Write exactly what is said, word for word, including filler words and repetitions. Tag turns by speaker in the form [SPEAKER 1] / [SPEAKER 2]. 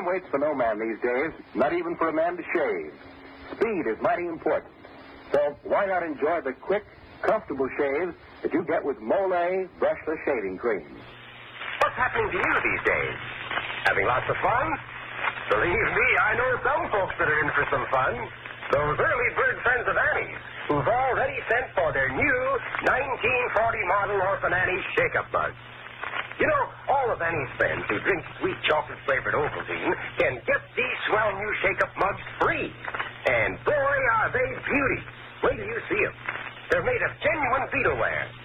[SPEAKER 1] waits for no man these days, not even for a man to shave. Speed is mighty important. So why not enjoy the quick, comfortable shave that you get with Mole brushless shaving cream?
[SPEAKER 2] What's happening to you these days? Having lots of fun? Believe me, I know some folks that are in for some fun. Those early bird friends of Annie's, who've already sent for their new nineteen forty model Orphan Annie's Shake-Up Mugs. You know, all of Annie's friends who drink sweet chocolate-flavored Ovaltine can get these swell new Shake-Up Mugs free. And boy, are they beauties. Wait till you see them. They're made of genuine beetleware,